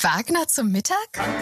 Wagner zum Mittag?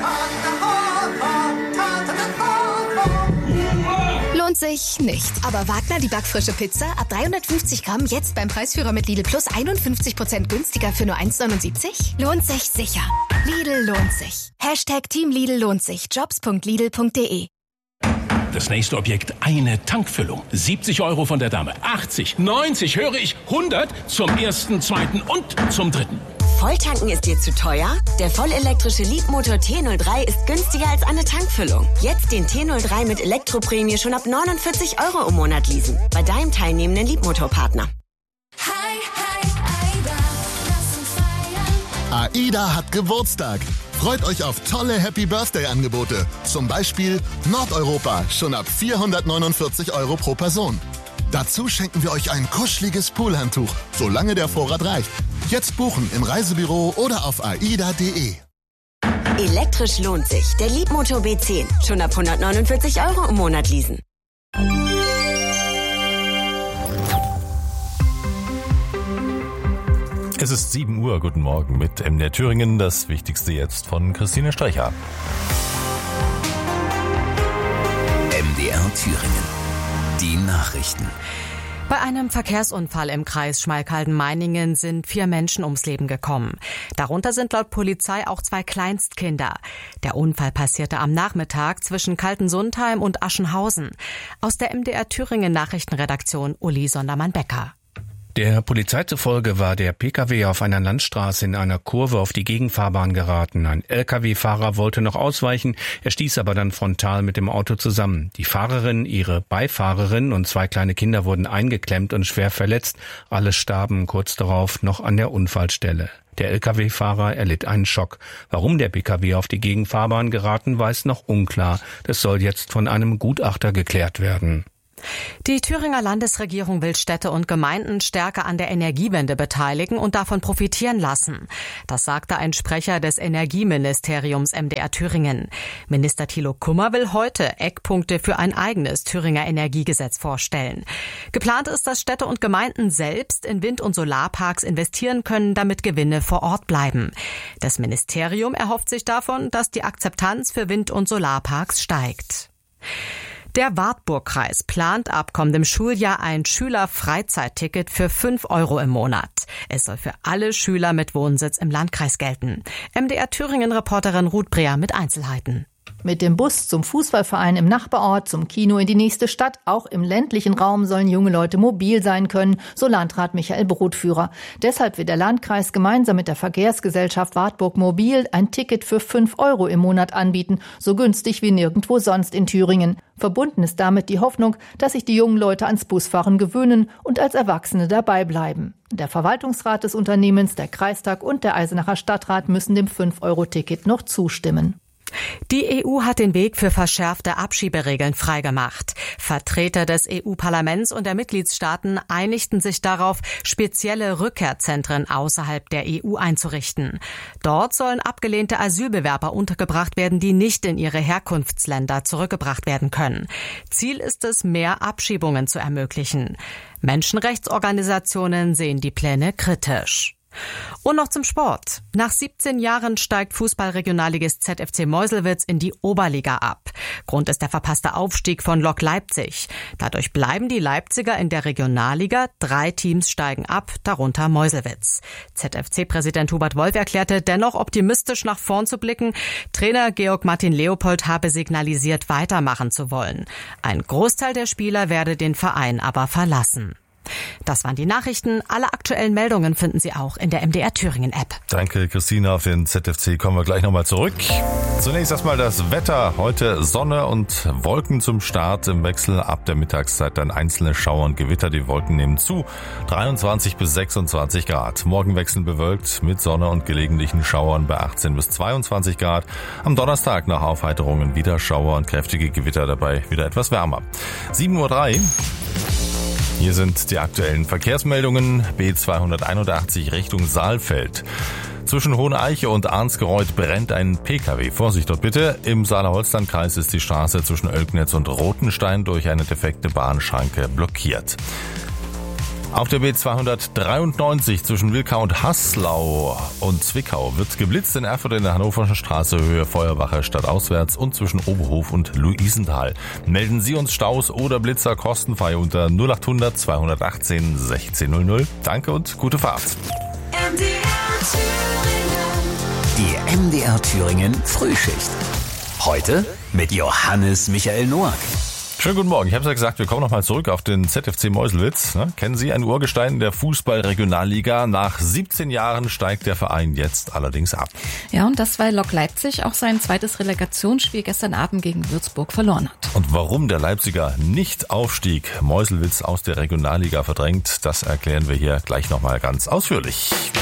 Lohnt sich nicht. Aber Wagner, die backfrische Pizza, ab 350 Gramm, jetzt beim Preisführer mit Lidl Plus 51% günstiger für nur 1,79? Lohnt sich sicher. Lidl lohnt sich. #Team Lidl lohnt sich. Jobs.lidl.de. Das nächste Objekt, eine Tankfüllung. 70 € von der Dame. 80, 90, höre ich, 100 zum ersten, zweiten und zum dritten. Volltanken ist dir zu teuer? Der vollelektrische Leapmotor T03 ist günstiger als eine Tankfüllung. Jetzt den T03 mit Elektroprämie schon ab 49 € im Monat leasen. Bei deinem teilnehmenden Leapmotor-Partner. AIDA hat Geburtstag. Freut euch auf tolle Happy-Birthday-Angebote. Zum Beispiel Nordeuropa, schon ab 449 € pro Person. Dazu schenken wir euch ein kuscheliges Poolhandtuch, solange der Vorrat reicht. Jetzt buchen im Reisebüro oder auf aida.de. Elektrisch lohnt sich. Der Leapmotor B10. Schon ab 149 € im Monat leasen. Es ist 7 Uhr. Guten Morgen mit MDR Thüringen. Das Wichtigste jetzt von Christine Streicher. MDR Thüringen. Die Nachrichten. Bei einem Verkehrsunfall im Kreis Schmalkalden-Meiningen sind 4 Menschen ums Leben gekommen. Darunter sind laut Polizei auch 2 Kleinstkinder. Der Unfall passierte am Nachmittag zwischen Kaltensundheim und Aschenhausen. Aus der MDR Thüringen Nachrichtenredaktion Uli Sondermann-Becker. Der Polizei zufolge war der Pkw auf einer Landstraße in einer Kurve auf die Gegenfahrbahn geraten. Ein Lkw-Fahrer wollte noch ausweichen, er stieß aber dann frontal mit dem Auto zusammen. Die Fahrerin, ihre Beifahrerin und 2 kleine Kinder wurden eingeklemmt und schwer verletzt. Alle starben kurz darauf noch an der Unfallstelle. Der Lkw-Fahrer erlitt einen Schock. Warum der Pkw auf die Gegenfahrbahn geraten war, ist noch unklar. Das soll jetzt von einem Gutachter geklärt werden. Die Thüringer Landesregierung will Städte und Gemeinden stärker an der Energiewende beteiligen und davon profitieren lassen. Das sagte ein Sprecher des Energieministeriums MDR Thüringen. Minister Thilo Kummer will heute Eckpunkte für ein eigenes Thüringer Energiegesetz vorstellen. Geplant ist, dass Städte und Gemeinden selbst in Wind- und Solarparks investieren können, damit Gewinne vor Ort bleiben. Das Ministerium erhofft sich davon, dass die Akzeptanz für Wind- und Solarparks steigt. Der Wartburgkreis plant ab kommendem Schuljahr ein Schülerfreizeitticket für 5 € im Monat. Es soll für alle Schüler mit Wohnsitz im Landkreis gelten. MDR Thüringen-Reporterin Ruth Breer mit Einzelheiten. Mit dem Bus zum Fußballverein im Nachbarort, zum Kino in die nächste Stadt. Auch im ländlichen Raum sollen junge Leute mobil sein können, so Landrat Michael Brotführer. Deshalb will der Landkreis gemeinsam mit der Verkehrsgesellschaft Wartburg Mobil ein Ticket für 5 € im Monat anbieten, so günstig wie nirgendwo sonst in Thüringen. Verbunden ist damit die Hoffnung, dass sich die jungen Leute ans Busfahren gewöhnen und als Erwachsene dabei bleiben. Der Verwaltungsrat des Unternehmens, der Kreistag und der Eisenacher Stadtrat müssen dem 5-€-Ticket noch zustimmen. Die EU hat den Weg für verschärfte Abschieberegeln freigemacht. Vertreter des EU-Parlaments und der Mitgliedstaaten einigten sich darauf, spezielle Rückkehrzentren außerhalb der EU einzurichten. Dort sollen abgelehnte Asylbewerber untergebracht werden, die nicht in ihre Herkunftsländer zurückgebracht werden können. Ziel ist es, mehr Abschiebungen zu ermöglichen. Menschenrechtsorganisationen sehen die Pläne kritisch. Und noch zum Sport. Nach 17 Jahren steigt Fußballregionalligist ZFC Meuselwitz in die Oberliga ab. Grund ist der verpasste Aufstieg von Lok Leipzig. Dadurch bleiben die Leipziger in der Regionalliga. 3 Teams steigen ab, darunter Meuselwitz. ZFC-Präsident Hubert Wolf erklärte dennoch optimistisch nach vorn zu blicken. Trainer Georg Martin Leopold habe signalisiert, weitermachen zu wollen. Ein Großteil der Spieler werde den Verein aber verlassen. Das waren die Nachrichten. Alle aktuellen Meldungen finden Sie auch in der MDR Thüringen App. Danke, Christina. Auf den ZFC kommen wir gleich nochmal zurück. Zunächst erstmal das Wetter. Heute Sonne und Wolken zum Start im Wechsel. Ab der Mittagszeit dann einzelne Schauer und Gewitter. Die Wolken nehmen zu. 23 bis 26 Grad. Morgen wechselnd bewölkt mit Sonne und gelegentlichen Schauern bei 18 bis 22 Grad. Am Donnerstag nach Aufheiterungen wieder Schauer und kräftige Gewitter, dabei wieder etwas wärmer. 7:03 Uhr. Hier sind die aktuellen Verkehrsmeldungen. B281 Richtung Saalfeld. Zwischen Hoheneiche und Arnsgereuth brennt ein Pkw. Vorsicht dort bitte. Im Saale-Holstein-Kreis ist die Straße zwischen Oelknitz und Rothenstein durch eine defekte Bahnschranke blockiert. Auf der B293 zwischen Wilkau und Haslau und Zwickau wird geblitzt in Erfurt in der Hannoverschen Straße Höhe Feuerwache stadtauswärts und zwischen Oberhof und Luisenthal. Melden Sie uns Staus oder Blitzer kostenfrei unter 0800 218 1600. Danke und gute Fahrt. Die MDR Thüringen Frühschicht. Heute mit Johannes Michael Noack. Schönen guten Morgen. Ich habe es ja gesagt, wir kommen nochmal zurück auf den ZFC Meuselwitz. Kennen Sie ein Urgestein der Fußball-Regionalliga? Nach 17 Jahren steigt der Verein jetzt allerdings ab. Ja, und das, weil Lok Leipzig auch sein zweites Relegationsspiel gestern Abend gegen Würzburg verloren hat. Und warum der Leipziger nicht aufstieg, Meuselwitz aus der Regionalliga verdrängt, das erklären wir hier gleich nochmal ganz ausführlich.